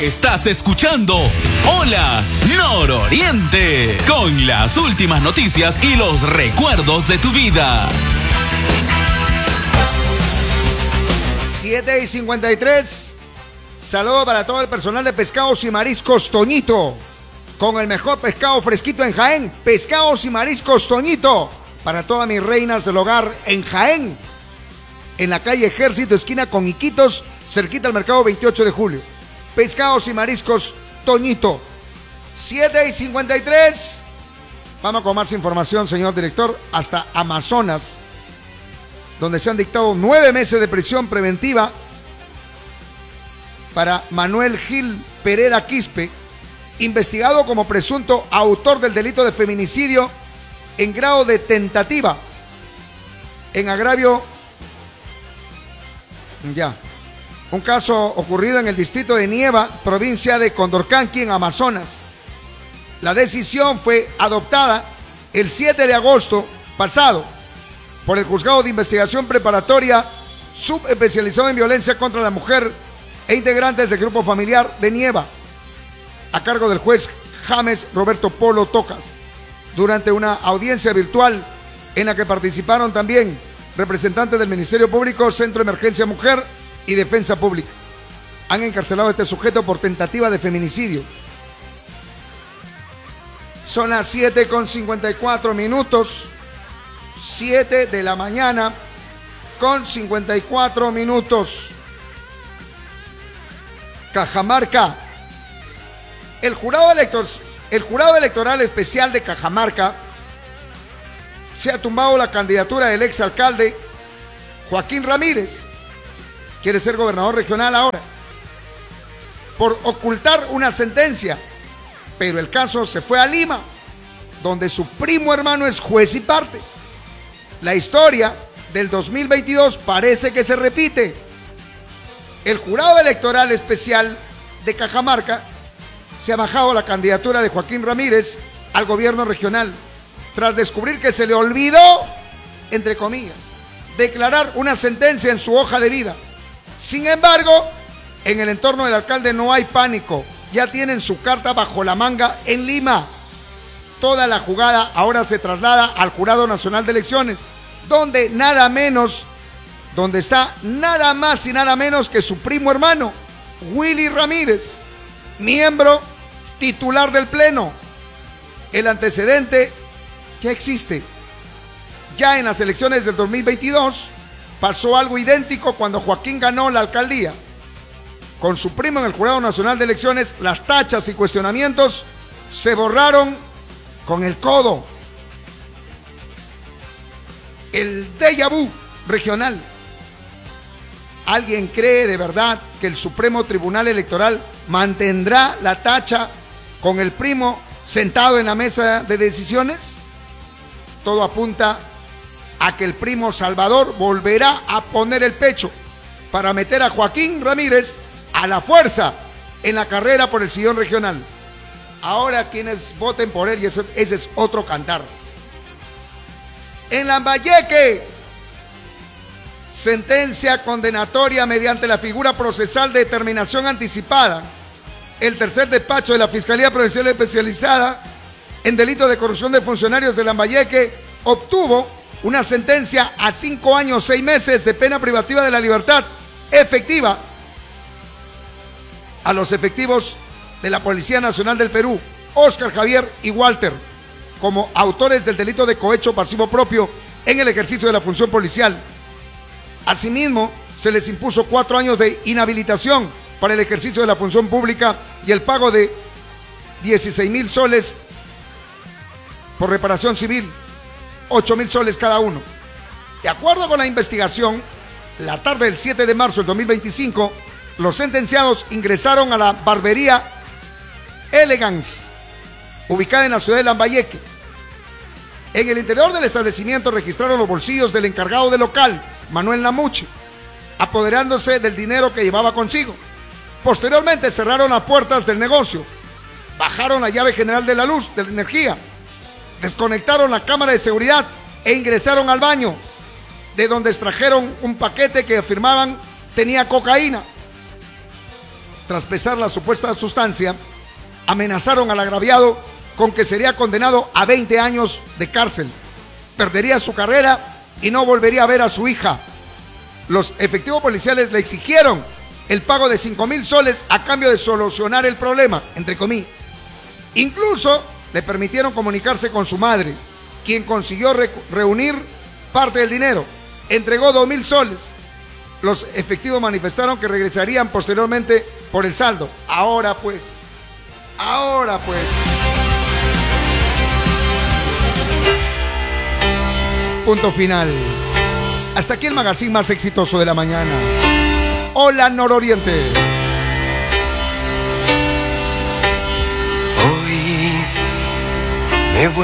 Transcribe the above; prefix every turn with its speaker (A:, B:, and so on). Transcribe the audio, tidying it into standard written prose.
A: Estás escuchando Hola Nororiente, con las últimas noticias y los recuerdos de tu vida.
B: 7:53. Saludo para todo el personal de Pescados y Mariscos Toñito, con el mejor pescado fresquito en Jaén. Pescados y Mariscos Toñito, para todas mis reinas del hogar en Jaén, en la calle Ejército, esquina con Iquitos, cerquita al mercado 28 de julio. Pescados y Mariscos Toñito. 7:53. Vamos con más información, señor director. Hasta Amazonas, donde se han dictado 9 meses de prisión preventiva para Manuel Gil Pereda Quispe, investigado como presunto autor del delito de feminicidio en grado de tentativa, en agravio. Un caso ocurrido en el distrito de Nieva, provincia de Condorcanqui, en Amazonas. La decisión fue adoptada el 7 de agosto pasado por el Juzgado de Investigación Preparatoria subespecializado en violencia contra la mujer e integrantes del grupo familiar de Nieva, a cargo del juez James Roberto Polo Tocas, durante una audiencia virtual en la que participaron también representantes del Ministerio Público, Centro de Emergencia Mujer y Defensa Pública. Han encarcelado a este sujeto por tentativa de feminicidio. Son las 7:54. 7 de la mañana con 54 minutos. Cajamarca. El jurado electoral especial de Cajamarca se ha tumbado la candidatura del exalcalde Joaquín Ramírez. Quiere ser gobernador regional ahora, por ocultar una sentencia, pero el caso se fue a Lima, donde su primo hermano es juez y parte. La historia del 2022 parece que se repite. El jurado electoral especial de Cajamarca se ha bajado la candidatura de Joaquín Ramírez al gobierno regional, tras descubrir que se le olvidó, entre comillas, declarar una sentencia en su hoja de vida. Sin embargo, en el entorno del alcalde no hay pánico. Ya tienen su carta bajo la manga en Lima. Toda la jugada ahora se traslada al Jurado Nacional de Elecciones, donde está nada más y nada menos que su primo hermano, Willy Ramírez, miembro titular del Pleno. El antecedente ya existe. Ya en las elecciones del 2022 pasó algo idéntico cuando Joaquín ganó la alcaldía. Con su primo en el Jurado Nacional de Elecciones, las tachas y cuestionamientos se borraron con el codo. El déjà vu regional. ¿Alguien cree de verdad que el Supremo Tribunal Electoral mantendrá la tacha con el primo sentado en la mesa de decisiones? Todo apunta a que el primo Salvador volverá a poner el pecho para meter a Joaquín Ramírez a la fuerza en la carrera por el sillón regional. Ahora quienes voten por él, y ese es otro cantar. En Lambayeque, sentencia condenatoria mediante la figura procesal de determinación anticipada. El tercer despacho de la Fiscalía Provincial Especializada en Delitos de Corrupción de Funcionarios de Lambayeque obtuvo una sentencia a 5 años, 6 meses de pena privativa de la libertad efectiva a los efectivos de la Policía Nacional del Perú, Óscar Javier y Walter, como autores del delito de cohecho pasivo propio en el ejercicio de la función policial. Asimismo, se les impuso 4 años de inhabilitación para el ejercicio de la función pública y el pago de 16,000 soles por reparación civil, 8,000 soles cada uno. De acuerdo con la investigación, la tarde del 7 de marzo del 2025, los sentenciados ingresaron a la barbería Elegance, ubicada en la ciudad de Lambayeque. En el interior del establecimiento registraron los bolsillos del encargado del local, Manuel Namuche, apoderándose del dinero que llevaba consigo. Posteriormente cerraron las puertas del negocio, bajaron la llave general de la luz, de la energía, desconectaron la cámara de seguridad e ingresaron al baño, de donde extrajeron un paquete que afirmaban tenía cocaína. tras pesar la supuesta sustancia, amenazaron al agraviado con que sería condenado a 20 años de cárcel, perdería su carrera y no volvería a ver a su hija. Los efectivos policiales le exigieron el pago de 5,000 soles a cambio de solucionar el problema, entre comillas. Incluso le permitieron comunicarse con su madre, quien consiguió reunir parte del dinero. Entregó 2,000 soles. Los efectivos manifestaron que regresarían posteriormente por el saldo. Ahora pues. Punto final. Hasta aquí el magazine más exitoso de la mañana. Hola Nororiente.
C: Hoy me voy.